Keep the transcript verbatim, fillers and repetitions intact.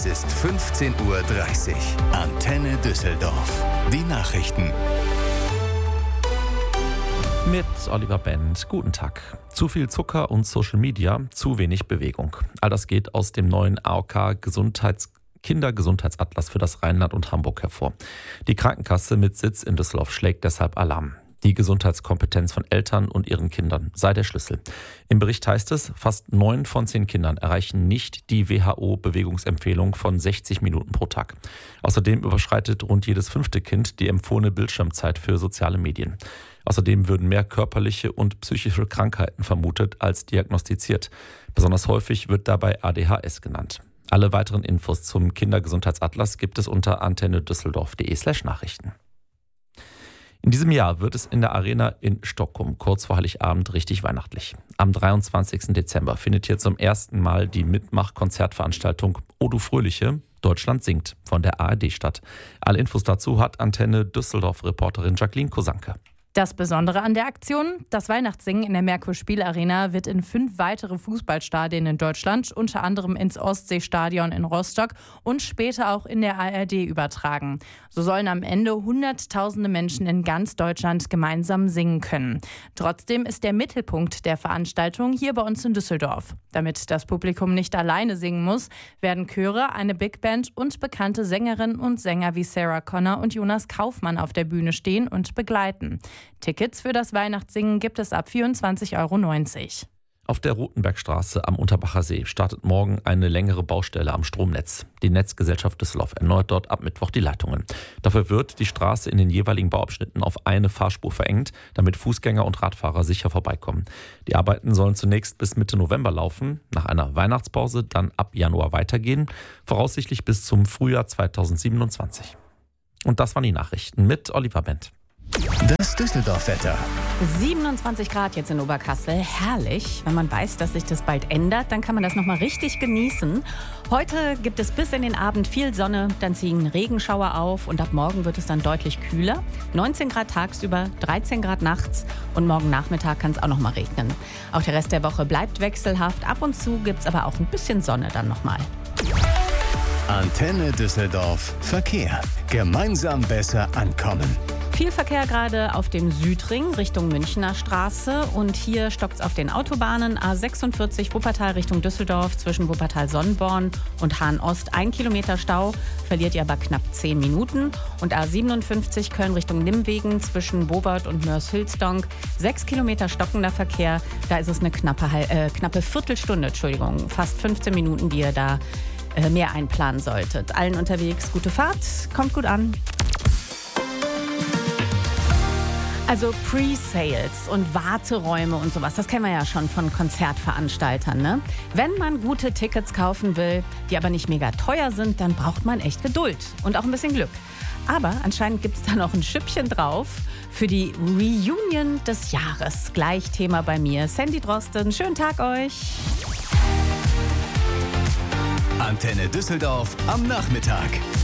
Es ist fünfzehn Uhr dreißig. Antenne Düsseldorf. Die Nachrichten. Mit Oliver Bend. Guten Tag. Zu viel Zucker und Social Media, zu wenig Bewegung. All das geht aus dem neuen A O K Gesundheits Kindergesundheitsatlas für das Rheinland und Hamburg hervor. Die Krankenkasse mit Sitz in Düsseldorf schlägt deshalb Alarm. Die Gesundheitskompetenz von Eltern und ihren Kindern sei der Schlüssel. Im Bericht heißt es, fast neun von zehn Kindern erreichen nicht die W H O-Bewegungsempfehlung von sechzig Minuten pro Tag. Außerdem überschreitet rund jedes fünfte Kind die empfohlene Bildschirmzeit für soziale Medien. Außerdem würden mehr körperliche und psychische Krankheiten vermutet als diagnostiziert. Besonders häufig wird dabei A D H S genannt. Alle weiteren Infos zum Kindergesundheitsatlas gibt es unter antennedüsseldorf.de slash Nachrichten. In diesem Jahr wird es in der Arena in Stockholm kurz vor Heiligabend richtig weihnachtlich. Am dreiundzwanzigsten Dezember findet hier zum ersten Mal die Mitmach-Konzertveranstaltung O du Fröhliche, Deutschland singt von der A R D statt. Alle Infos dazu hat Antenne Düsseldorf-Reporterin Jacqueline Kosanke. Das Besondere an der Aktion: Das Weihnachtssingen in der Merkur-Spielarena wird in fünf weitere Fußballstadien in Deutschland, unter anderem ins Ostseestadion in Rostock und später auch in der A R D übertragen. So sollen am Ende Hunderttausende Menschen in ganz Deutschland gemeinsam singen können. Trotzdem ist der Mittelpunkt der Veranstaltung hier bei uns in Düsseldorf. Damit das Publikum nicht alleine singen muss, werden Chöre, eine Big Band und bekannte Sängerinnen und Sänger wie Sarah Connor und Jonas Kaufmann auf der Bühne stehen und begleiten. Tickets für das Weihnachtssingen gibt es ab vierundzwanzig Euro neunzig. Auf der Rotenbergstraße am Unterbacher See startet morgen eine längere Baustelle am Stromnetz. Die Netzgesellschaft Düsseldorf erneuert dort ab Mittwoch die Leitungen. Dafür wird die Straße in den jeweiligen Bauabschnitten auf eine Fahrspur verengt, damit Fußgänger und Radfahrer sicher vorbeikommen. Die Arbeiten sollen zunächst bis Mitte November laufen, nach einer Weihnachtspause dann ab Januar weitergehen, voraussichtlich bis zum Frühjahr zweitausendsiebenundzwanzig. Und das waren die Nachrichten mit Oliver Bend. Das Düsseldorf-Wetter. siebenundzwanzig Grad jetzt in Oberkassel. Herrlich. Wenn man weiß, dass sich das bald ändert, dann kann man das nochmal richtig genießen. Heute gibt es bis in den Abend viel Sonne, dann ziehen Regenschauer auf und ab morgen wird es dann deutlich kühler. neunzehn Grad tagsüber, dreizehn Grad nachts und morgen Nachmittag kann es auch nochmal regnen. Auch der Rest der Woche bleibt wechselhaft. Ab und zu gibt es aber auch ein bisschen Sonne dann nochmal. Antenne Düsseldorf. Verkehr. Gemeinsam besser ankommen. Viel Verkehr gerade auf dem Südring Richtung Münchner Straße und hier stockt es auf den Autobahnen A sechsundvierzig Wuppertal Richtung Düsseldorf zwischen Wuppertal-Sonnborn und Hahn-Ost. Ein Kilometer Stau, verliert ihr aber knapp zehn Minuten. Und A siebenundfünfzig Köln Richtung Nimwegen zwischen Bobert und Mörs-Hülsdonk. Sechs Kilometer stockender Verkehr, da ist es eine knappe, äh, knappe Viertelstunde, Entschuldigung, fast fünfzehn Minuten, die ihr da äh, mehr einplanen solltet. Allen unterwegs gute Fahrt, kommt gut an. Also Pre-Sales und Warteräume und sowas, das kennen wir ja schon von Konzertveranstaltern, ne? Wenn man gute Tickets kaufen will, die aber nicht mega teuer sind, dann braucht man echt Geduld und auch ein bisschen Glück. Aber anscheinend gibt es da noch ein Schüppchen drauf für die Reunion des Jahres. Gleich Thema bei mir. Sandy Drosten, schönen Tag euch. Antenne Düsseldorf am Nachmittag.